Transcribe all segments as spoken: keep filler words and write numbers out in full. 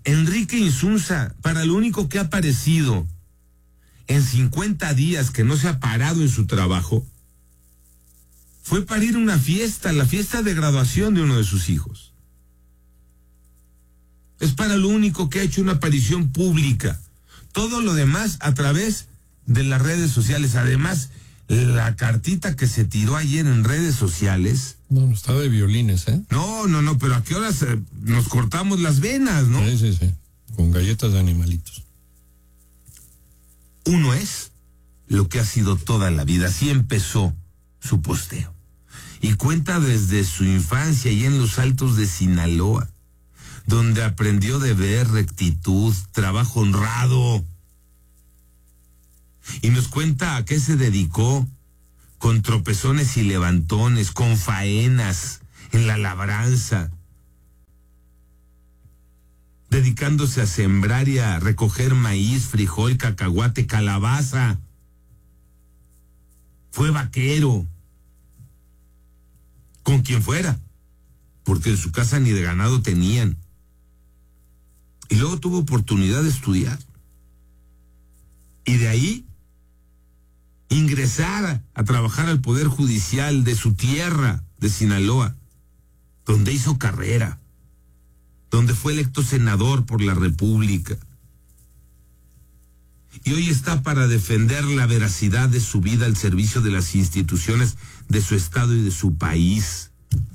Enrique Insunza, para lo único que ha aparecido en cincuenta días que no se ha parado en su trabajo, fue para ir a una fiesta, la fiesta de graduación de uno de sus hijos. Es para lo único que ha hecho una aparición pública. Todo lo demás a través de las redes sociales. Además, la cartita que se tiró ayer en redes sociales. No, no está de violines, ¿eh? No, no, no, pero ¿a qué horas eh, nos cortamos las venas, no? Sí, sí, sí. Con galletas de animalitos. Uno es lo que ha sido toda la vida. Así empezó su posteo. Y cuenta desde su infancia y en los altos de Sinaloa, donde aprendió deber, rectitud, trabajo honrado. Y nos cuenta a qué se dedicó, con tropezones y levantones, con faenas, en la labranza, dedicándose a sembrar y a recoger maíz, frijol, cacahuate, calabaza. Fue vaquero, con quien fuera, porque en su casa ni de ganado tenían. Y luego tuvo oportunidad de estudiar. Y de ahí ingresar a, a trabajar al Poder Judicial de su tierra, de Sinaloa, donde hizo carrera, donde fue electo senador por la República. Y hoy está para defender la veracidad de su vida al servicio de las instituciones de su estado y de su país.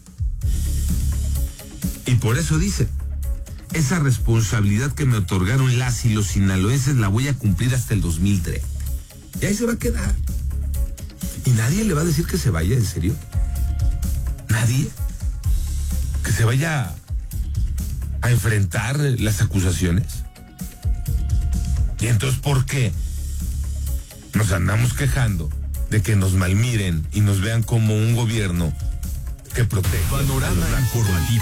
Y por eso dice, esa responsabilidad que me otorgaron las y los sinaloenses la voy a cumplir hasta el dos mil treinta. Y ahí se va a quedar. Y nadie le va a decir que se vaya, ¿en serio? Nadie. Que se vaya a enfrentar las acusaciones. Y entonces, ¿por qué nos andamos quejando de que nos malmiren y nos vean como un gobierno que protege? Panorama informativo.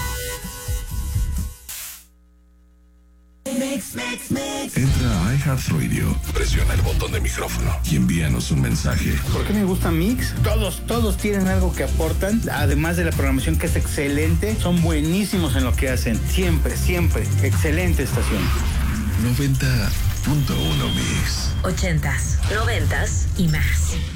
Entra a iHeartRadio, presiona el botón de micrófono y envíanos un mensaje. ¿Por qué me gusta Mix? Todos, todos tienen algo que aportan, además de la programación que es excelente, son buenísimos en lo que hacen, siempre, siempre, excelente estación. noventa punto uno Mix. Ochentas, noventas y más.